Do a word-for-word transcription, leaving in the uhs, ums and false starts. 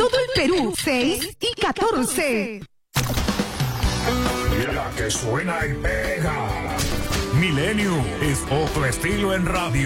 todo el Perú, seis y catorce. La que suena y pega. Milenio es otro estilo en radio.